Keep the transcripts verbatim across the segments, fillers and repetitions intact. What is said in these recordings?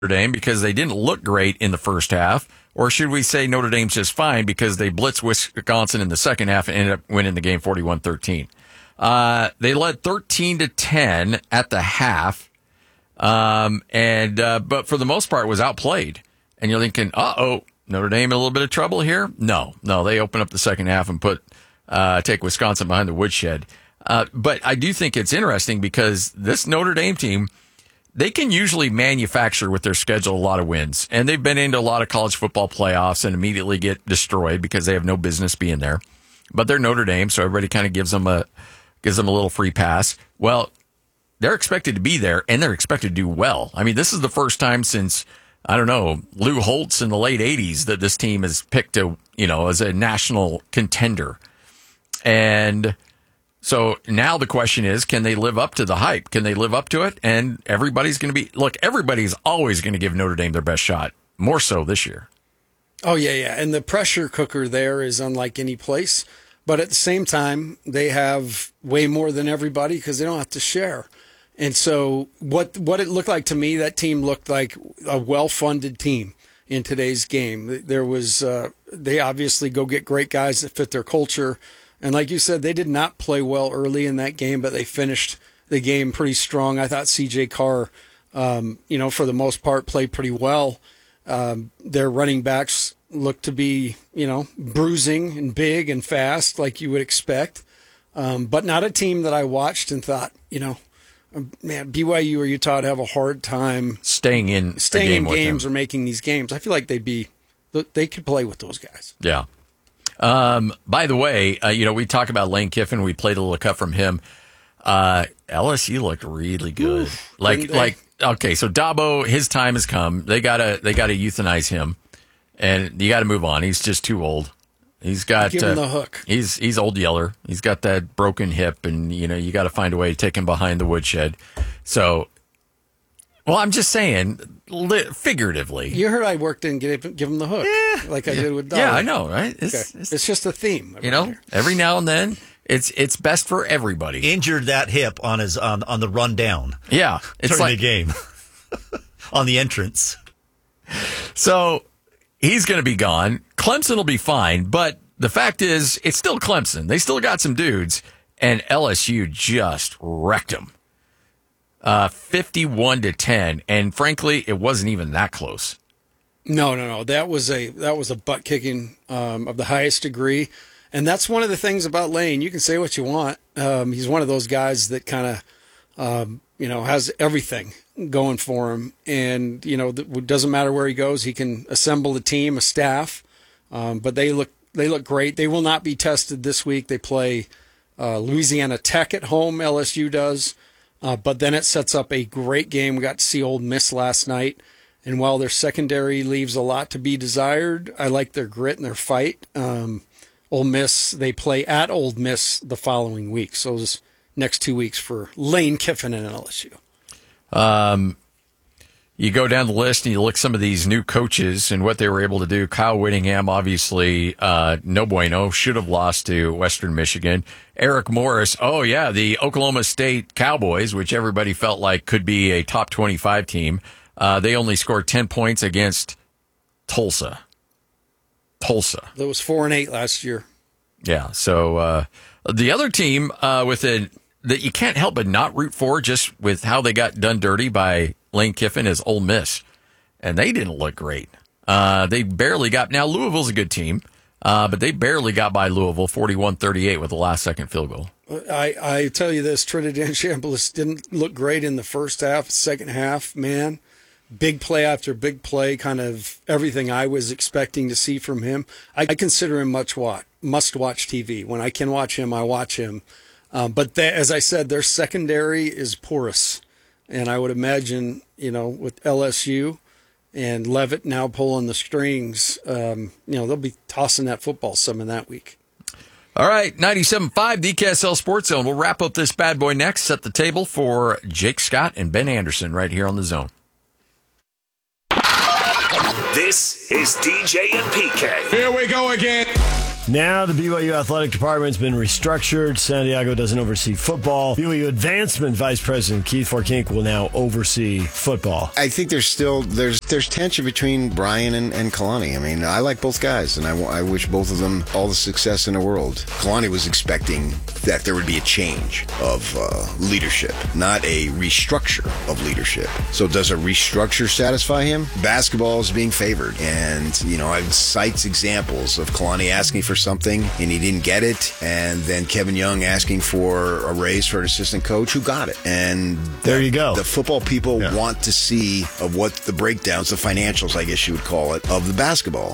Dame because they didn't look great in the first half? Or should we say Notre Dame's just fine because they blitzed Wisconsin in the second half and ended up winning the game forty-one thirteen? Uh, they led thirteen to ten at the half. Um, and, uh, but for the most part was outplayed. And you're thinking, uh-oh, Notre Dame in a little bit of trouble here? No, no, they open up the second half and put, uh, take Wisconsin behind the woodshed. Uh, but I do think it's interesting because this Notre Dame team, they can usually manufacture with their schedule a lot of wins. And they've been into a lot of college football playoffs and immediately get destroyed because they have no business being there. But they're Notre Dame, so everybody kind of gives them a, gives them a little free pass. Well, they're expected to be there, and they're expected to do well. I mean, this is the first time since, I don't know, Lou Holtz in the late eighties that this team is picked to, you know, as a national contender. And so now the question is, can they live up to the hype? Can they live up to it? And everybody's going to be, look, everybody's always going to give Notre Dame their best shot, more so this year. Oh, yeah, yeah. And the pressure cooker there is unlike any place. But at the same time, they have way more than everybody because they don't have to share. And so what what it looked like to me, that team looked like a well-funded team in today's game. There was uh, they obviously go get great guys that fit their culture. And like you said, they did not play well early in that game, but they finished the game pretty strong. I thought C J Carr, um, you know, for the most part, played pretty well. Um, their running backs looked to be, you know, bruising and big and fast like you would expect. Um, but not a team that I watched and thought, you know, man, B Y U or Utah would have a hard time staying in staying game in games or making these games. I feel like they'd be they could play with those guys. Yeah. Um, by the way, uh, you know, we talked about Lane Kiffin. We played a little cut from him. Uh, L S U looked really good. Oof, like, like, okay, so Dabo, his time has come. They gotta, they gotta euthanize him, and you got to move on. He's just too old. He's got give him uh, the hook. He's he's old Yeller. He's got that broken hip, and you know you got to find a way to take him behind the woodshed. So, well, I'm just saying, li- figuratively. You heard I worked in give, give him the hook, yeah, like I yeah, did with Dabo. Yeah, I know, right? It's, okay. it's, it's just a theme, you know. Here. Every now and then, it's it's best for everybody. Injured that hip on his on on the run down. Yeah, it's during like, the game on the entrance. So. He's going to be gone. Clemson will be fine, but the fact is, it's still Clemson. They still got some dudes, and L S U just wrecked them, uh, fifty-one to ten. And frankly, it wasn't even that close. No, no, no. That was a that was a butt kicking um, of the highest degree, and that's one of the things about Lane. You can say what you want. Um, he's one of those guys that kind of, um, you know, has everything going for him, and you know it doesn't matter where he goes, he can assemble a team, a staff. Um, but they look they look great. They will not be tested this week. They play uh, Louisiana Tech at home. L S U does, uh, but then it sets up a great game. We got to see Ole Miss last night, and while their secondary leaves a lot to be desired, I like their grit and their fight. Um, Ole Miss, they play at Ole Miss the following week, so those next two weeks for Lane Kiffin and L S U. Um, you go down the list and you look at some of these new coaches and what they were able to do. Kyle Whittingham, obviously, uh, no bueno, should have lost to Western Michigan. Eric Morris, oh yeah, the Oklahoma State Cowboys, which everybody felt like could be a top twenty-five team. Uh, they only scored ten points against Tulsa. Tulsa. That was four and eight last year. Yeah. So, uh, the other team, uh, with a, that you can't help but not root for just with how they got done dirty by Lane Kiffin is Ole Miss. And they didn't look great. Uh, they barely got, now Louisville's a good team, uh, but they barely got by Louisville forty-one thirty-eight with the last second field goal. I, I tell you this, Trinidad Chambliss didn't look great in the first half, second half, man. Big play after big play, kind of everything I was expecting to see from him. I, I consider him much watch, must-watch T V. When I can watch him, I watch him. Um, but they, as I said, their secondary is porous. And I would imagine, you know, with L S U and Levitt now pulling the strings, um, you know, they'll be tossing that football some in that week. All right, ninety-seven point five D K S L Sports Zone. We'll wrap up this bad boy next. Set the table for Jake Scott and Ben Anderson right here on the Zone. This is D J and P K. Here we go again. Now the B Y U athletic department's been restructured. Santiago doesn't oversee football. B Y U advancement vice president Keith Forkink will now oversee football. I think there's still there's there's tension between Brian and, and Kalani. I mean, I like both guys, and I, I wish both of them all the success in the world. Kalani was expecting that there would be a change of uh, leadership, not a restructure of leadership. So does a restructure satisfy him? Basketball is being favored, and you know, I've cites examples of Kalani asking for something and he didn't get it, and then Kevin Young asking for a raise for an assistant coach who got it. And there you go. The football people yeah. want to see of what the breakdowns, the financials, I guess you would call it, of the basketball,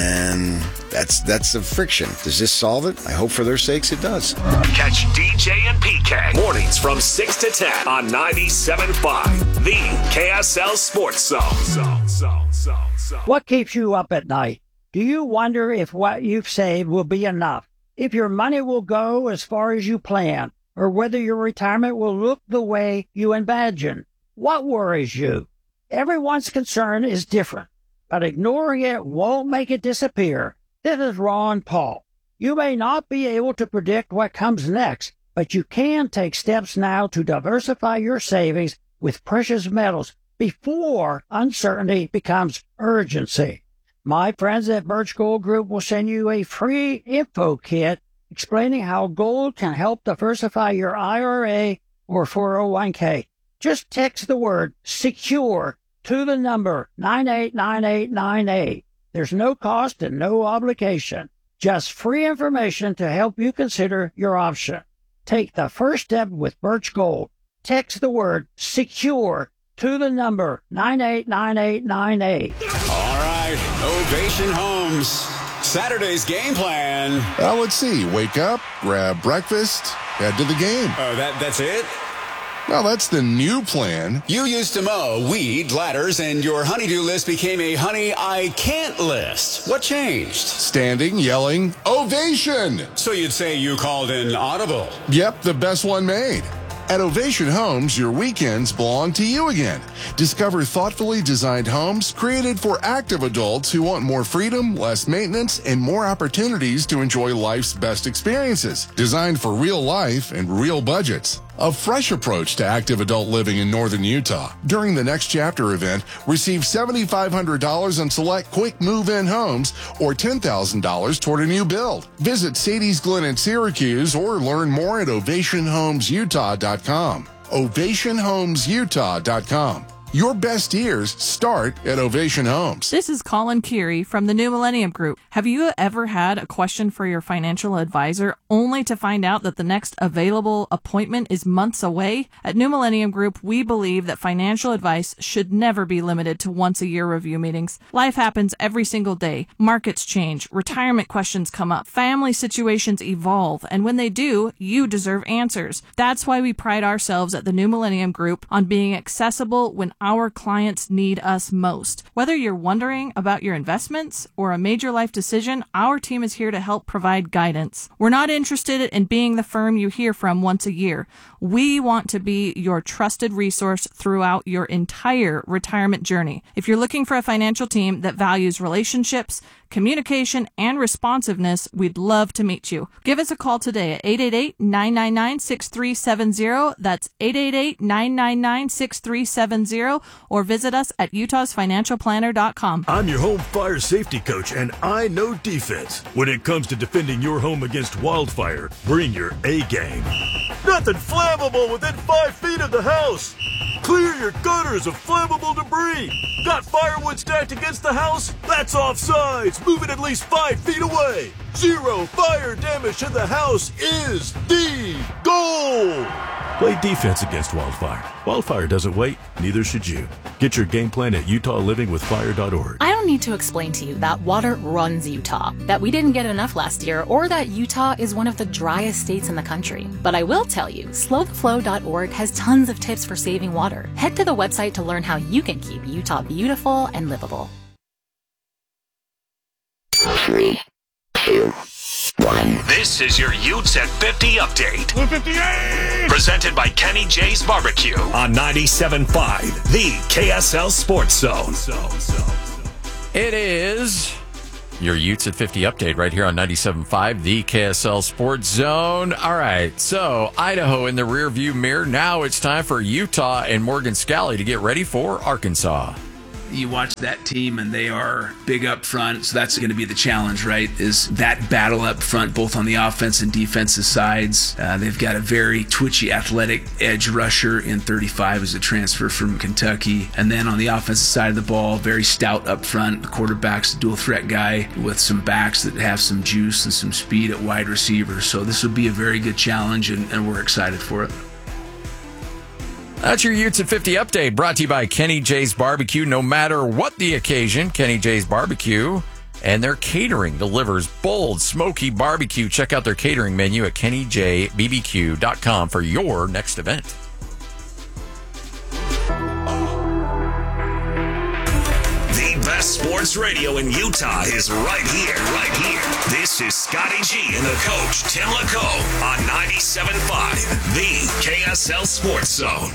and that's that's the friction. Does this solve it? I hope for their sakes it does. Catch D J and P K mornings from six to ten on ninety-seven point five, the K S L Sports Zone. Zone, zone, zone, zone. What keeps you up at night? Do you wonder if what you've saved will be enough? If your money will go as far as you plan? Or whether your retirement will look the way you imagine? What worries you? Everyone's concern is different, but ignoring it won't make it disappear. This is Ron Paul. You may not be able to predict what comes next, but you can take steps now to diversify your savings with precious metals before uncertainty becomes urgency. My friends at Birch Gold Group will send you a free info kit explaining how gold can help diversify your I R A or four oh one k. Just text the word SECURE to the number nine eight nine eight nine eight. There's no cost and no obligation. Just free information to help you consider your option. Take the first step with Birch Gold. Text the word SECURE to the number nine eight nine eight nine eight. All right, Ovation Homes. Saturday's game plan. Uh, let's see. Wake up, grab breakfast, head to the game. Oh, that that's it? Well, that's the new plan. You used to mow, weed, ladders, and your honeydew list became a honey I can't list. What changed? Standing, yelling, ovation! So you'd say you called an audible. Yep, the best one made. At Ovation Homes, your weekends belong to you again. Discover thoughtfully designed homes created for active adults who want more freedom, less maintenance, and more opportunities to enjoy life's best experiences. Designed for real life and real budgets. A fresh approach to active adult living in northern Utah. During the Next Chapter event, receive seven thousand five hundred dollars on select quick move-in homes or ten thousand dollars toward a new build. Visit Sadie's Glen in Syracuse or learn more at ovation homes utah dot com. ovation homes utah dot com. Your best years start at Ovation Homes. This is Colin Keary from the New Millennium Group. Have you ever had a question for your financial advisor only to find out that the next available appointment is months away? At New Millennium Group, we believe that financial advice should never be limited to once-a-year review meetings. Life happens every single day. Markets change, retirement questions come up, family situations evolve, and when they do, you deserve answers. That's why we pride ourselves at the New Millennium Group on being accessible when our clients need us most. Whether you're wondering about your investments or a major life decision, our team is here to help provide guidance. We're not interested in being the firm you hear from once a year. We want to be your trusted resource throughout your entire retirement journey. If you're looking for a financial team that values relationships, communication, and responsiveness, we'd love to meet you. Give us a call today at eight eight eight, nine nine nine, six three seven zero. That's eight eight eight, nine nine nine, six three seven zero, or visit us at utahs financial planner dot com. I'm your home fire safety coach, and I know defense. When it comes to defending your home against wildfire, bring your A game. Nothing flammable within five feet of the house. Clear your gutters of flammable debris. Got firewood stacked against the house? That's offsides. Move it at least five feet away. Zero fire damage to the house is the goal. Play defense against wildfire. Wildfire doesn't wait, neither should you. Get your game plan at utah living with fire dot org. I don't need to explain to you that water runs Utah, that we didn't get enough last year, or that Utah is one of the driest states in the country. But I will tell you, slow the flow dot org has tons of tips for saving water. Head to the website to learn how you can keep Utah beautiful and livable. Three, two, one. This is your Utes at fifty update. fifty-eight! Presented by Kenny J's Barbecue on ninety-seven point five, the K S L Sports Zone. It is Your Utes at fifty update right here on ninety-seven point five, the K S L Sports Zone. All right, so Idaho in the rearview mirror. Now it's time for Utah and Morgan Scalley to get ready for Arkansas. You watch that team and they are big up front, so that's going to be the challenge, right? Is that battle up front, both on the offense and defensive sides. Uh, they've got a very twitchy, athletic edge rusher in thirty-five as a transfer from Kentucky. And then on the offensive side of the ball, very stout up front. The quarterback's a dual threat guy with some backs that have some juice and some speed at wide receiver. So this will be a very good challenge, and, and we're excited for it. That's your Utes at fifty update, brought to you by Kenny J's Barbecue. No matter what the occasion, Kenny J's Barbecue and their catering delivers bold, smoky barbecue. Check out their catering menu at kenny j b b q dot com for your next event. The best sports radio in Utah is right here, right here. This is Scotty G and the coach, Tim LeComb, on ninety-seven point five, the K S L Sports Zone.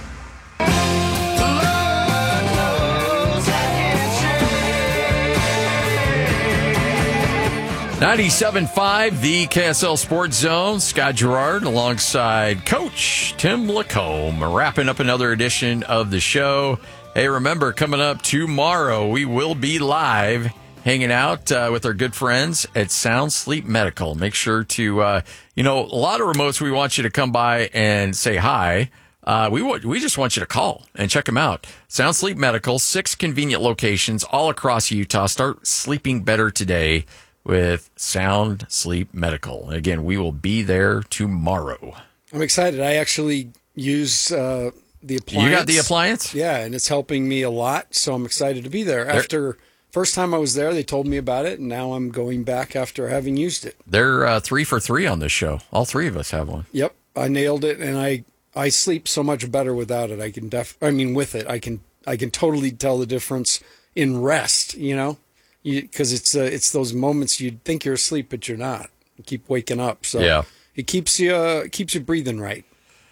ninety-seven point five, the K S L Sports Zone. Scott Gerard alongside Coach Tim LeComb, wrapping up another edition of the show. Hey, remember, coming up tomorrow, we will be live hanging out uh, with our good friends at Sound Sleep Medical. Make sure to, uh, you know, a lot of remotes, we want you to come by and say hi. Uh, we w- we just want you to call and check them out. Sound Sleep Medical, six convenient locations all across Utah. Start sleeping better today with Sound Sleep Medical. Again, we will be there tomorrow. I'm excited. I actually use uh, the appliance. You got the appliance? Yeah, and it's helping me a lot, so I'm excited to be there. They're, After first time I was there, they told me about it, and now I'm going back after having used it. They're uh, three for three on this show. All three of us have one. Yep, I nailed it, and I, I sleep so much better without it. I can def I mean with it, I can I can totally tell the difference in rest, you know? Because it's uh, it's those moments you'd think you're asleep, but you're not. You keep waking up, so yeah. it keeps you uh, keeps you breathing right.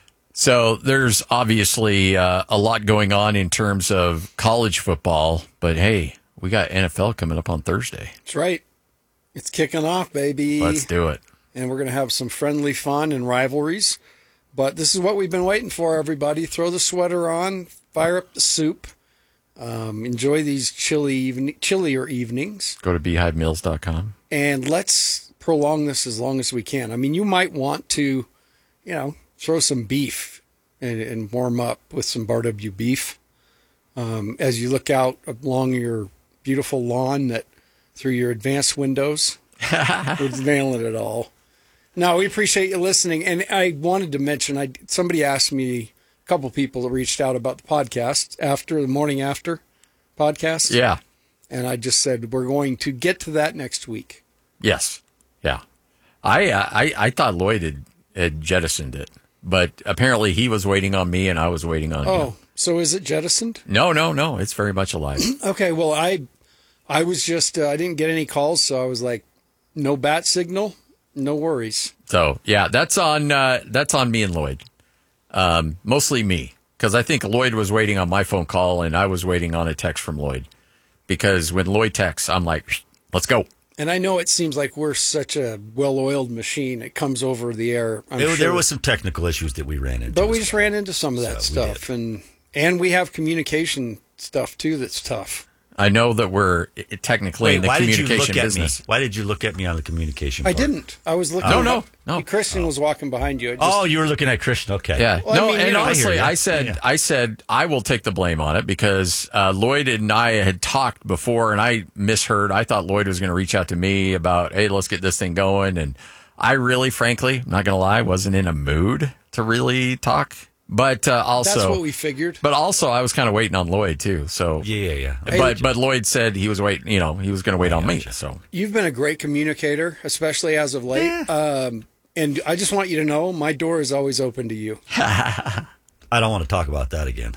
So there's obviously uh, a lot going on in terms of college football, but hey, we got N F L coming up on Thursday. That's right. It's kicking off, baby. Let's do it. And we're going to have some friendly fun and rivalries. But this is what we've been waiting for, everybody. Throw the sweater on, fire up the soup. Um, enjoy these chilly even, chillier evenings. Go to beehive mills dot com. And let's prolong this as long as we can. I mean, you might want to, you know, throw some beef and, and warm up with some Bar W beef um, as you look out along your beautiful lawn that through your advanced windows. We're nailing it all. No, we appreciate you listening. And I wanted to mention, I somebody asked me, a couple people that reached out about the podcast after the morning after podcast. Yeah. And I just said, we're going to get to that next week. Yes. Yeah. I uh, I, I thought Lloyd had, had jettisoned it, but apparently he was waiting on me and I was waiting on oh, him. So is it jettisoned? No, no, no. It's very much alive. Okay. Well, I I was just, uh, I didn't get any calls, so I was like, no bat signal, no worries. So, yeah, that's on uh, that's on me and Lloyd. Um, mostly me, because I think Lloyd was waiting on my phone call and I was waiting on a text from Lloyd. Because when Lloyd texts, I'm like, let's go. And I know it seems like we're such a well-oiled machine. It comes over the air. I'm There, sure. there was some technical issues that we ran into. But we just ran into some of that So we stuff. And and we have communication stuff, too, that's tough. I know that we're technically Wait, in the why did you communication look at business. me? Why did you look at me on the communication I part? didn't. I was looking. No, no, no. Christian was walking behind you. I just, Oh, you were looking at Christian. Okay. Yeah. Well, I no, mean, you and know, I honestly, hear you. I said, Yeah. I said, I will take the blame on it because uh, Lloyd and I had talked before, and I misheard. I thought Lloyd was going to reach out to me about, hey, let's get this thing going, and I really, frankly, I'm not going to lie, wasn't in a mood to really talk. But uh, also, that's what we figured. But also, I was kind of waiting on Lloyd too. So Yeah, yeah. But but Lloyd said he was waiting. You know, he was going to wait on me. So You've been a great communicator, especially as of late. Um, and I just want you to know my door is always open to you. I don't want to talk about that again.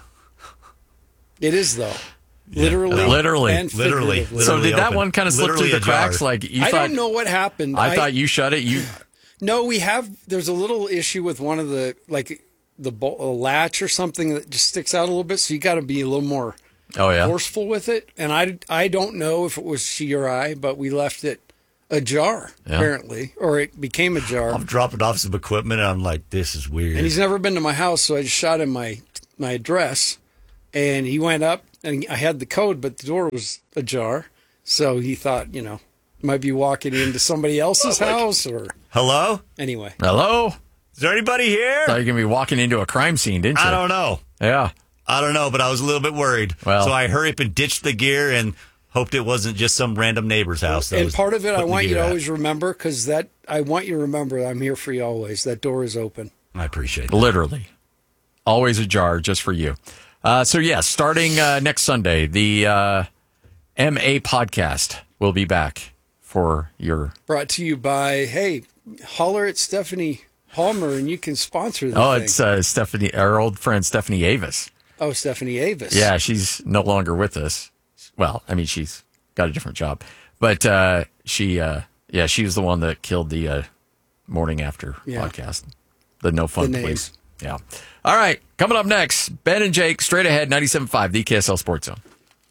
It is, though. Literally. Literally. And Literally. figuratively. so did that open. one kind of slip Literally through the ajar. cracks? Like you I thought? don't know what happened. I, thought you shut it. You No, we have. There's a little issue with one of the, like, the bo- a latch or something that just sticks out a little bit. So you got to be a little more Oh, yeah? forceful with it. And I, I don't know if it was she or I, but we left it ajar, Yeah. apparently, or it became a jar. I'm dropping off some equipment, and I'm like, this is weird. And he's never been to my house, so I just shot him my my address, and he went up, and I had the code, but the door was ajar, so he thought, you know, might be walking into somebody else's house, or Hello? anyway. Hello? Is there anybody here? Thought you were going to be walking into a crime scene, didn't you? I don't know. Yeah. I don't know, but I was a little bit worried. Well- so I hurried up and ditched the gear and hoped it wasn't just some random neighbor's house. that And was part of it, I putting the want you gear to at. always remember, because that I want you to remember, I'm here for you always. That door is open. I appreciate that. Literally. Always ajar just for you. Uh, so, yeah, starting uh, next Sunday, the uh, M A podcast will be back for your... Brought to you by, hey, holler at Stephanie Palmer, and you can sponsor the Oh, thing. it's uh, Stephanie, our old friend Stephanie Avis. Oh, Stephanie Avis. Yeah, she's no longer with us. Well, I mean, she's got a different job. But uh, she, uh, yeah, she was the one that killed the uh, Morning After Yeah. podcast. The No Fun The name. Police. Yeah. All right, coming up next, Ben and Jake, straight ahead, ninety-seven point five, the K S L Sports Zone.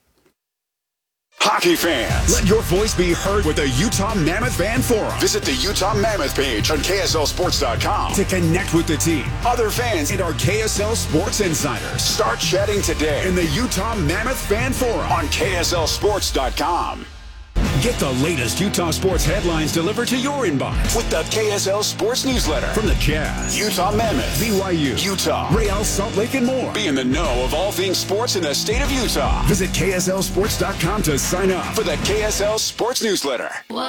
Hockey fans, let your voice be heard with the Utah Mammoth Fan Forum. Visit the Utah Mammoth page on K S L Sports dot com to connect with the team, other fans, and our K S L Sports insiders. Start chatting today in the Utah Mammoth Fan Forum on K S L Sports dot com. Get the latest Utah sports headlines delivered to your inbox with the K S L Sports Newsletter from the Jazz, Utah Mammoth, B Y U, Utah, Real Salt Lake, and more. Be in the know of all things sports in the state of Utah. Visit K S L Sports dot com to sign up for the K S L Sports Newsletter.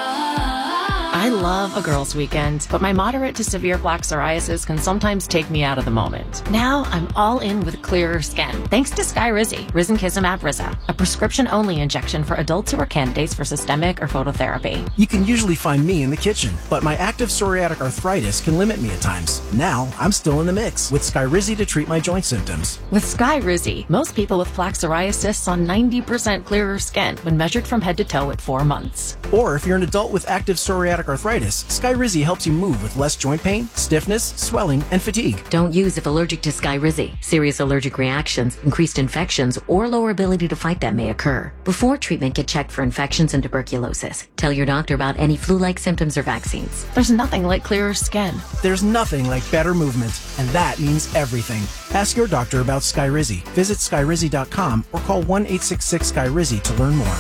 I love a girls' weekend, but my moderate to severe plaque psoriasis can sometimes take me out of the moment. Now I'm all in with clearer skin, thanks to Skyrizi, Risankizumab Riza, a prescription-only injection for adults who are candidates for systemic or phototherapy. You can usually find me in the kitchen, but my active psoriatic arthritis can limit me at times. Now, I'm still in the mix with Skyrizi to treat my joint symptoms. With Skyrizi, most people with plaque psoriasis saw ninety percent clearer skin when measured from head to toe at four months. Or if you're an adult with active psoriatic arthritis, Skyrizi helps you move with less joint pain, stiffness, swelling, and fatigue. Don't use if allergic to Skyrizi. Serious allergic reactions, increased infections, or lower ability to fight them may occur. Before treatment, get checked for infections and tuberculosis. Tell your doctor about any flu-like symptoms or vaccines. There's nothing like clearer skin. There's nothing like better movement, and that means everything. Ask your doctor about Skyrizi. Visit Skyrizi dot com or call one eight six six Skyrizi to learn more.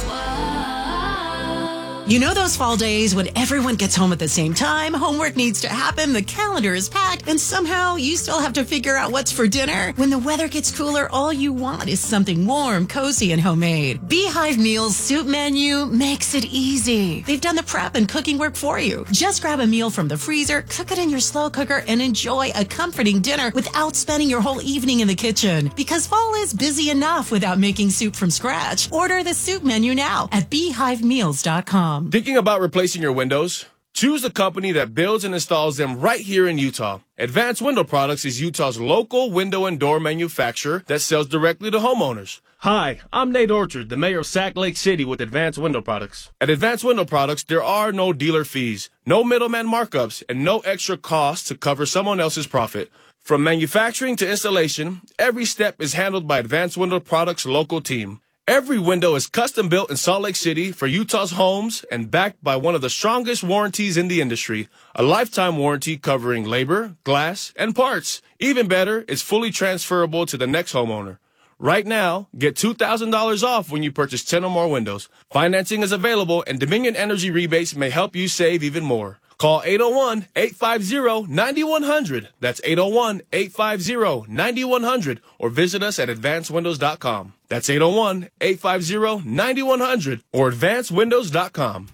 You know those fall days when everyone gets home at the same time, homework needs to happen, the calendar is packed, and somehow you still have to figure out what's for dinner? When the weather gets cooler, all you want is something warm, cozy, and homemade. Beehive Meals soup menu makes it easy. They've done the prep and cooking work for you. Just grab a meal from the freezer, cook it in your slow cooker, and enjoy a comforting dinner without spending your whole evening in the kitchen. Because fall is busy enough without making soup from scratch. Order the soup menu now at beehive meals dot com. Thinking about replacing your windows? Choose a company that builds and installs them right here in Utah. Advanced Window Products is Utah's local window and door manufacturer that sells directly to homeowners. Hi, I'm Nate Orchard, the mayor of Sac Lake City with Advanced Window Products. At Advanced Window Products, there are no dealer fees, no middleman markups, and no extra costs to cover someone else's profit. From manufacturing to installation, every step is handled by Advanced Window Products' local team. Every window is custom built in Salt Lake City for Utah's homes and backed by one of the strongest warranties in the industry, a lifetime warranty covering labor, glass, and parts. Even better, it's fully transferable to the next homeowner. Right now, get two thousand dollars off when you purchase ten or more windows. Financing is available and Dominion Energy rebates may help you save even more. Call eight oh one, eight five zero, nine one zero zero. That's eight oh one, eight five zero, nine one zero zero or visit us at advanced windows dot com. That's eight oh one, eight five zero, nine one zero zero or advanced windows dot com.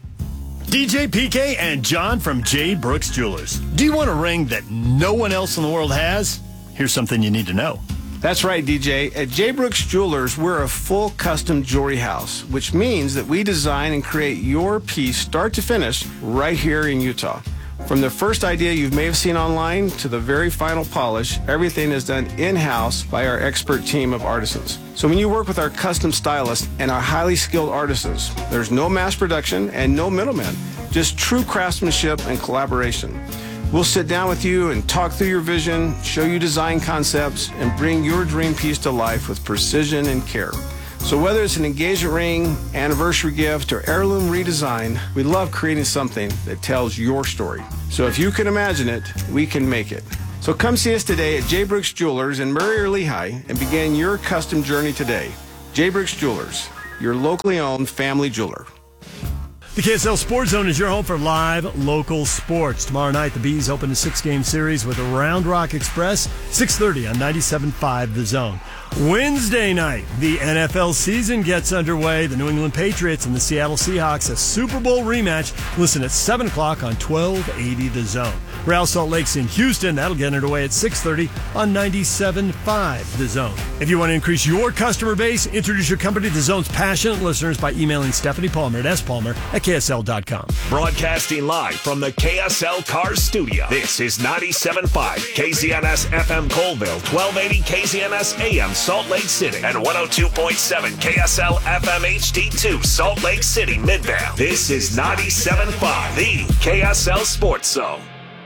D J P K and John from J. Brooks Jewelers. Do you want a ring that no one else in the world has? Here's something you need to know. That's right, D J. At J. Brooks Jewelers, we're a full custom jewelry house, which means that we design and create your piece start to finish right here in Utah. From the first idea you may have seen online to the very final polish, everything is done in-house by our expert team of artisans. So when you work with our custom stylists and our highly skilled artisans, there's no mass production and no middlemen, just true craftsmanship and collaboration. We'll sit down with you and talk through your vision, show you design concepts, and bring your dream piece to life with precision and care. So whether it's an engagement ring, anniversary gift, or heirloom redesign, we love creating something that tells your story. So if you can imagine it, we can make it. So come see us today at J. Brooks Jewelers in Murray or Lehigh and begin your custom journey today. J. Brooks Jewelers, your locally owned family jeweler. The K S L Sports Zone is your home for live local sports. Tomorrow night, the Bees open a six-game series with the Round Rock Express, six thirty on ninety-seven point five The Zone. Wednesday night, the N F L season gets underway. The New England Patriots and the Seattle Seahawks, a Super Bowl rematch. Listen at seven o'clock on twelve eighty The Zone. Real Salt Lake's in Houston. That'll get underway at six thirty on ninety-seven point five The Zone. If you want to increase your customer base, introduce your company to The Zone's passionate listeners by emailing Stephanie Palmer at s palmer at k s l dot com. Broadcasting live from the K S L Cars Studio. This is ninety-seven point five K Z N S F M Colville, twelve eighty K Z N S A M Salt Lake City, and one oh two point seven K S L F M H D two Salt Lake City, Midvale. This is ninety-seven point five, the K S L Sports Zone.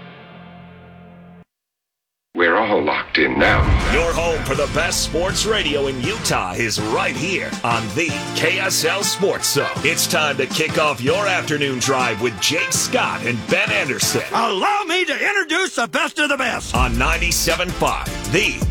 We're all locked in now. Your home for the best sports radio in Utah is right here on the K S L Sports Zone. It's time to kick off your afternoon drive with Jake Scott and Ben Anderson. Allow me to introduce the best of the best On ninety-seven point five, the